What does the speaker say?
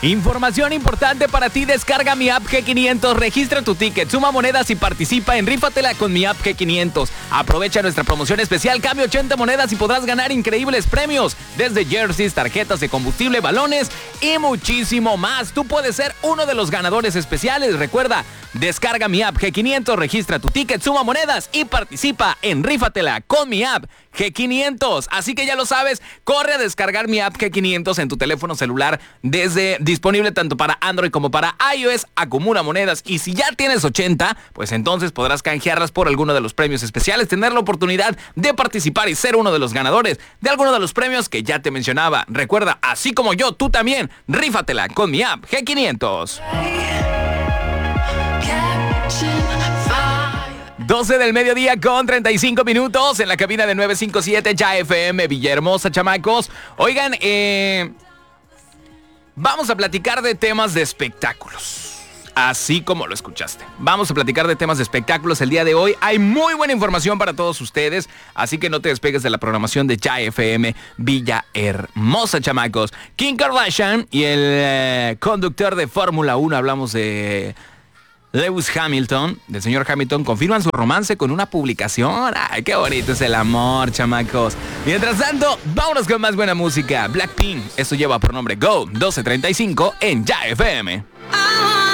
Información importante para ti, descarga mi app G500, registra tu ticket, suma monedas y participa en Rífatela con mi app G500. Aprovecha nuestra promoción especial, cambia 80 monedas y podrás ganar increíbles premios, desde jerseys, tarjetas de combustible, balones y muchísimo más. Tú puedes ser uno de los ganadores especiales. Recuerda, descarga mi app G500, registra tu ticket, suma monedas y participa en Rífatela con mi app G500. Así que ya lo sabes, corre a descargar mi app G500 en tu teléfono celular, disponible tanto para Android como para iOS. Acumula monedas y si ya tienes 80, pues entonces podrás canjearlas por alguno de los premios especiales, tener la oportunidad de participar y ser uno de los ganadores de alguno de los premios que ya te mencionaba. Recuerda, así como yo, tú también, rífatela con mi app G500. 12 del mediodía con 35 minutos en la cabina de 957 Ya FM Villahermosa, chamacos. Oigan, vamos a platicar de temas de espectáculos. Así como lo escuchaste. Vamos a platicar de temas de espectáculos el día de hoy. Hay muy buena información para todos ustedes, así que no te despegues de la programación de Ya FM Villahermosa, chamacos. Kim Kardashian y el conductor de Fórmula 1, hablamos de Lewis Hamilton, del señor Hamilton, confirman su romance con una publicación. ¡Ay, qué bonito es el amor, chamacos! Mientras tanto, vámonos con más buena música. Blackpink, esto lleva por nombre Go, 12:35 en Ya FM.